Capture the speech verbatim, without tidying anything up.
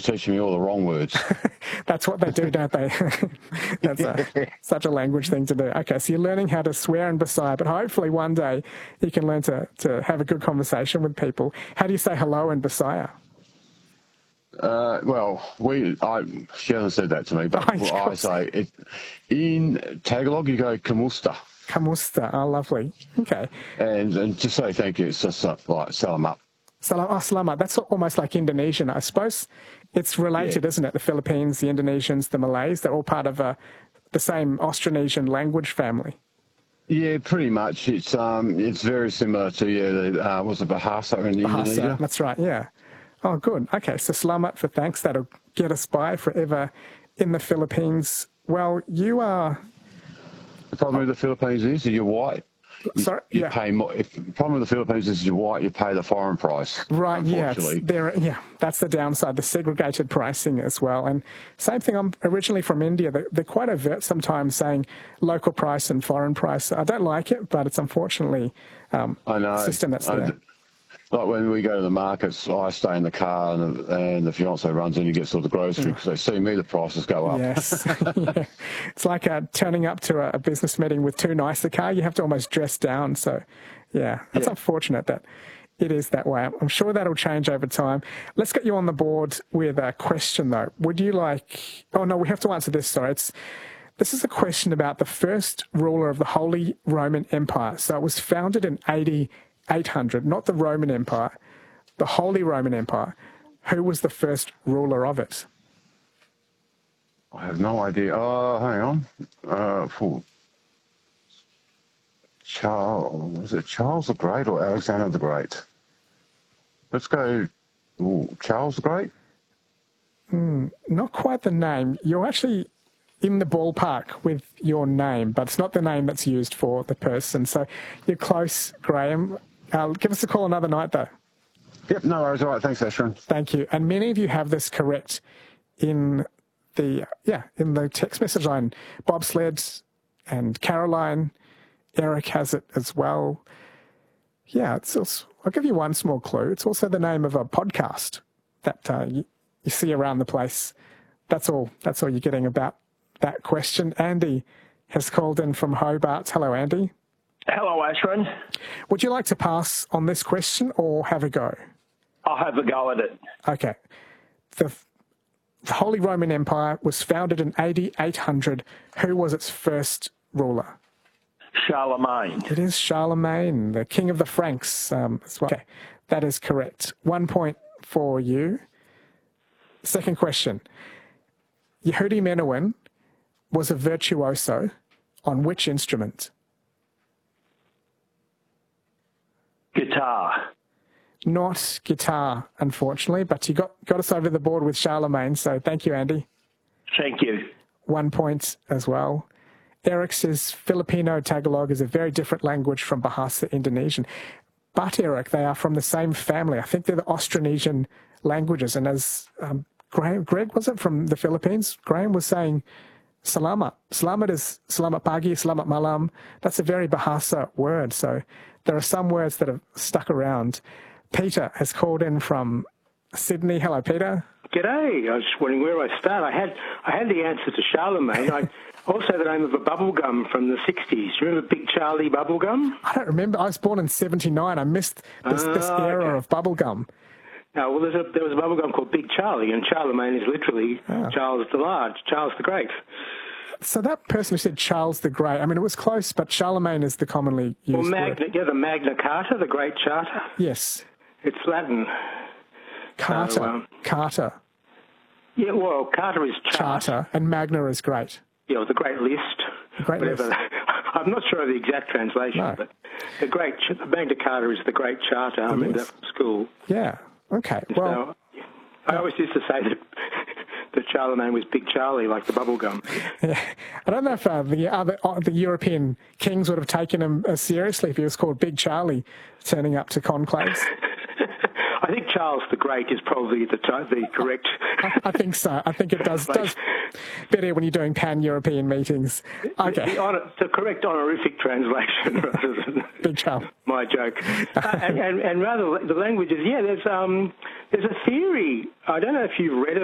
teaching me all the wrong words. That's what they do, don't they? That's a, such a language thing to do. Okay, so you're learning how to swear in Bisaya, but hopefully one day you can learn to, to have a good conversation with people. How do you say hello in Bisaya? Uh, well, we I she hasn't said that to me, but Oh, well, I say it, in Tagalog you go kamusta, Kamusta. Oh, lovely. Okay. and and to say thank you, it's just uh, like salam. Salam, oh, selamat. That's almost like Indonesian. I suppose it's related, Yeah. isn't it? The Philippines, the Indonesians, the Malays, they're all part of uh, the same Austronesian language family. Yeah, pretty much. It's um it's very similar to yeah the uh, was it Bahasa in Bahasa. Indonesia? That's right, yeah. Oh, good. Okay, so selamat for thanks. That'll get us by forever in the Philippines. Well, you are... The problem with the Philippines is you're white. Sorry, You yeah. pay more. If the problem with the Philippines is you're white, you pay the foreign price. Right, yeah, it's, Unfortunately. there, yeah, that's the downside, the segregated pricing as well. And same thing, I'm originally from India. They're, they're quite overt sometimes saying local price and foreign price. I don't like it, but it's unfortunately um, I know. a system that's I, there. Like when we go to the markets, I stay in the car and the, and the fiance runs in and gets all the groceries because they see me, the prices go up. Yes. Yeah. It's like uh, turning up to a, a business meeting with too nice a car. You have to almost dress down. So, yeah, that's Yeah. unfortunate that it is that way. I'm sure that'll change over time. Let's get you on the board with a question, though. Would you like... Oh, no, we have to answer this. Sorry. It's, this is a question about the first ruler of the Holy Roman Empire. So it was founded in A D eight hundred, not the Roman Empire, the Holy Roman Empire. Who was the first ruler of it? I have no idea. Oh, hang on. Uh, for Charles, was it Charles the Great or Alexander the Great? Let's go. Ooh, Charles the Great. Mm, not quite the name. You're actually in the ballpark with your name, but it's not the name that's used for the person. So you're close, Graham. Uh, give us a call another night, though. Yep, no worries. All right, thanks, Ashwin. Thank you. And many of you have this correct in the yeah in the text message line. Bob Sled and Caroline, Eric has it as well. Yeah, it's also, I'll give you one small clue. It's also the name of a podcast that uh, you, you see around the place. That's all. That's all you're getting about that question. Andy has called in from Hobart. Hello, Andy. Hello, Ashwin. Would you like to pass on this question or have a go? I'll have a go at it. Okay. The, the Holy Roman Empire was founded in A D eight hundred. Who was its first ruler? Charlemagne. It is Charlemagne, the king of the Franks. Um, as well. Okay, that is correct. One point for you. Second question. Yehudi Menuhin was a virtuoso on which instrument? Guitar. Not guitar, unfortunately, but you got, got us over the board with Charlemagne, so thank you, Andy. Thank you. One point as well. Eric says Filipino Tagalog is a very different language from Bahasa Indonesian. But, Eric, they are from the same family. I think they're the Austronesian languages. And as um, Graham, Greg, was it, from the Philippines? Graham was saying salamat. Salamat is salamat pagi, salamat malam. That's a very Bahasa word. So there are some words that have stuck around. Peter has called in from Sydney. Hello, Peter. G'day. I was just wondering where I start. I had I had the answer to Charlemagne. I also the name of a bubblegum from the sixties. Do you remember Big Charlie bubblegum? I don't remember. I was born in seventy-nine. I missed this, this Ah, era okay. of bubblegum. No, well, there's a, there was a bubblegum called Big Charlie, and Charlemagne is literally Ah. Charles the Large, Charles the Great. So that person who said Charles the Great, I mean, it was close, but Charlemagne is the commonly used Well, Magna, word. yeah, the Magna Carta, the Great Charter. Yes. It's Latin. Carter. So, um, Carter. Yeah, well, Carter is chart. Charter. And Magna is great. Yeah, well, the Great List. Great whatever. list. I'm not sure of the exact translation, No. but the Great Ch- the Magna Carta is the Great Charter. I remember is. that from school. Yeah. Okay. Well, So I always used to say that that Charlemagne was Big Charlie, like the bubblegum. yeah. I don't know if uh, the other uh, the European kings would have taken him uh, seriously if he was called Big Charlie turning up to conclaves. I think Charles the Great is probably the t- the correct. I, I think so. I think it does does better when you're doing pan-European meetings. Okay. The, honor, the correct honorific translation rather than Big Charlie. my joke. uh, and, and, and rather the languages, yeah, there's um there's a theory. I don't know if you've read